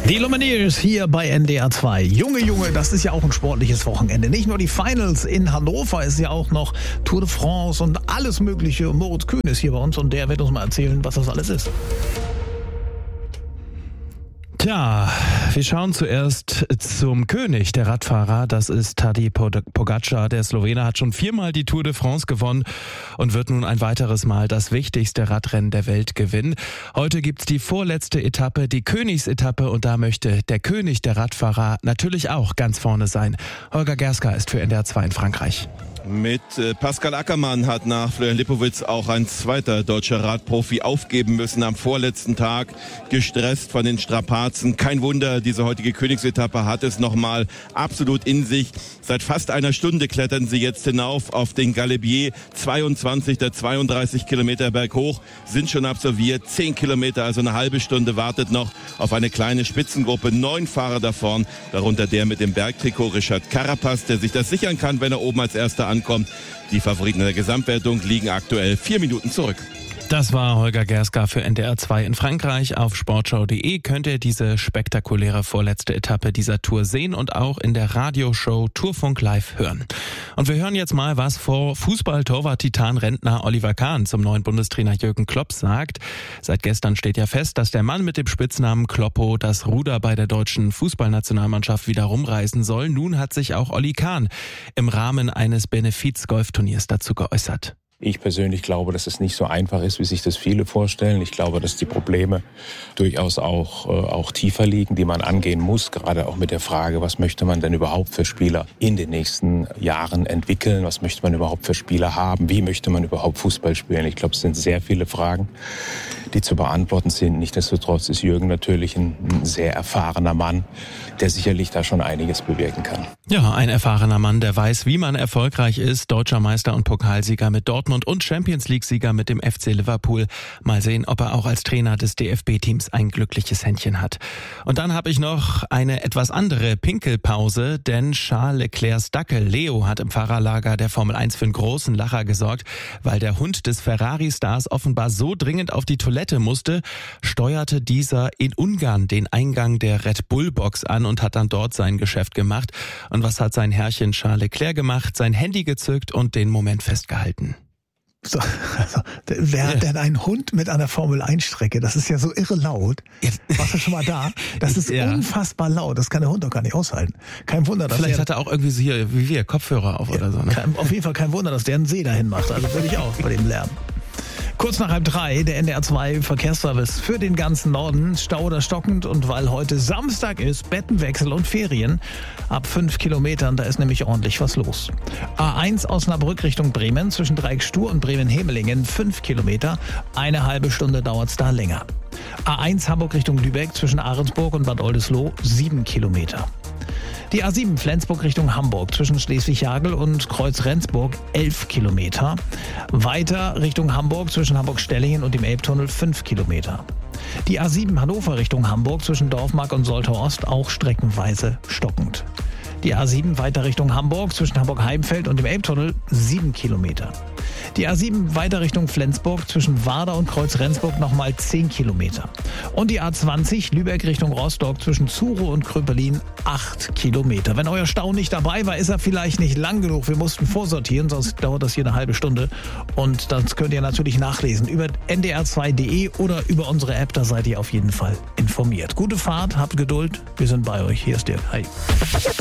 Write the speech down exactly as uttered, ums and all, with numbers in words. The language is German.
Die Lumineers hier bei N D R zwei. Junge, Junge, das ist ja auch ein sportliches Wochenende. Nicht nur die Finals in Hannover, ist ja auch noch Tour de France und alles Mögliche. Und Moritz Kühn ist hier bei uns und der wird uns mal erzählen, was das alles ist. Tja, wir schauen zuerst zum König der Radfahrer. Das ist Tadej Pogačar. Der Slowene hat schon viermal die Tour de France gewonnen und wird nun ein weiteres Mal das wichtigste Radrennen der Welt gewinnen. Heute gibt's die vorletzte Etappe, die Königsetappe, und da möchte der König der Radfahrer natürlich auch ganz vorne sein. Holger Gerska ist für N D R zwei in Frankreich. Mit Pascal Ackermann hat nach Florian Lipowitz auch ein zweiter deutscher Radprofi aufgeben müssen am vorletzten Tag, gestresst von den Strapazen. Kein Wunder, diese heutige Königsetappe hat es nochmal absolut in sich. Seit fast einer Stunde klettern sie jetzt hinauf auf den Galibier. zweiundzwanzig der zweiunddreißig Kilometer berghoch sind schon absolviert. zehn Kilometer, also eine halbe Stunde, wartet noch auf eine kleine Spitzengruppe. Neun Fahrer davon, darunter der mit dem Bergtrikot Richard Carapaz, der sich das sichern kann, wenn er oben als Erster ankommt. Ankommt. Die Favoriten in der Gesamtwertung liegen aktuell vier Minuten zurück. Das war Holger Gerska für N D R zwei in Frankreich. Auf sportschau punkt de könnt ihr diese spektakuläre vorletzte Etappe dieser Tour sehen und auch in der Radioshow Tourfunk Live hören. Und wir hören jetzt mal, was vor Fußball-Torwart-Titan-Rentner Oliver Kahn zum neuen Bundestrainer Jürgen Klopp sagt. Seit gestern steht ja fest, dass der Mann mit dem Spitznamen Kloppo das Ruder bei der deutschen Fußballnationalmannschaft wieder rumreißen soll. Nun hat sich auch Olli Kahn im Rahmen eines Benefiz-Golfturniers dazu geäußert. Ich persönlich glaube, dass es nicht so einfach ist, wie sich das viele vorstellen. Ich glaube, dass die Probleme durchaus auch, äh, auch tiefer liegen, die man angehen muss. Gerade auch mit der Frage, was möchte man denn überhaupt für Spieler in den nächsten Jahren entwickeln? Was möchte man überhaupt für Spieler haben? Wie möchte man überhaupt Fußball spielen? Ich glaube, es sind sehr viele Fragen, die zu beantworten sind. Nichtsdestotrotz ist Jürgen natürlich ein, ein sehr erfahrener Mann, der sicherlich da schon einiges bewirken kann. Ja, ein erfahrener Mann, der weiß, wie man erfolgreich ist. Deutscher Meister und Pokalsieger mit Dortmund und Champions-League-Sieger mit dem F C Liverpool. Mal sehen, ob er auch als Trainer des D F B-Teams ein glückliches Händchen hat. Und dann habe ich noch eine etwas andere Pinkelpause, denn Charles Leclercs Dackel Leo hat im Fahrerlager der Formel eins für einen großen Lacher gesorgt, weil der Hund des Ferrari-Stars offenbar so dringend auf die Toilette musste, steuerte dieser in Ungarn den Eingang der Red Bull-Box an und hat dann dort sein Geschäft gemacht. Und was hat sein Herrchen Charles Leclerc gemacht? Sein Handy gezückt und den Moment festgehalten. So, also, wer hat denn einen Hund mit einer Formel eins Strecke? Das ist ja so irre laut. Warst du schon mal da? Das ist ja unfassbar laut. Das kann der Hund doch gar nicht aushalten. Kein Wunder, dass Vielleicht der, hat er auch irgendwie so hier, wie wir, Kopfhörer auf ja, oder so. Ne? Kein, auf jeden Fall kein Wunder, dass der einen See dahin macht. Also würde ich auch bei dem Lärm. Kurz nach halb drei, der N D R zwei Verkehrsservice für den ganzen Norden. Stau oder stockend, und weil heute Samstag ist, Bettenwechsel und Ferien. Ab fünf Kilometern, da ist nämlich ordentlich was los. A eins Osnabrück Richtung Bremen, zwischen Dreieckstuhr und Bremen-Hemelingen, fünf Kilometer. Eine halbe Stunde dauert's da länger. A eins Hamburg Richtung Lübeck, zwischen Ahrensburg und Bad Oldesloe, sieben Kilometer. Die A sieben Flensburg Richtung Hamburg, zwischen Schleswig-Jagel und Kreuz-Rendsburg, elf Kilometer. Weiter Richtung Hamburg, zwischen Hamburg-Stellingen und dem Elbtunnel, fünf Kilometer. Die A sieben Hannover Richtung Hamburg, zwischen Dorfmark und Soltau-Ost, auch streckenweise stockend. Die A sieben weiter Richtung Hamburg, zwischen Hamburg-Heimfeld und dem Elbtunnel, sieben Kilometer. Die A sieben weiter Richtung Flensburg, zwischen Warder und Kreuz-Rendsburg, nochmal zehn Kilometer. Und die A zwanzig Lübeck Richtung Rostock, zwischen Zuro und Kröpelin, acht Kilometer. Wenn euer Stau nicht dabei war, ist er vielleicht nicht lang genug. Wir mussten vorsortieren, sonst dauert das hier eine halbe Stunde. Und das könnt ihr natürlich nachlesen über N D R zwei punkt de oder über unsere App. Da seid ihr auf jeden Fall informiert. Gute Fahrt, habt Geduld. Wir sind bei euch. Hier ist Dirk. Hi.